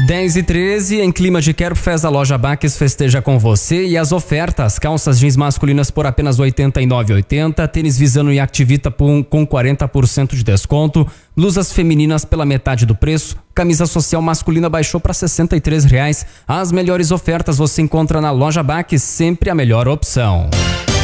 10h13, em clima de Quero Fest, a loja Baques festeja com você e as ofertas: calças jeans masculinas por apenas R$ 89,80, tênis Visano e Activita com 40% de desconto, blusas femininas pela metade do preço, camisa social masculina baixou para R$ 63,00. As melhores ofertas você encontra na loja Baques, sempre a melhor opção.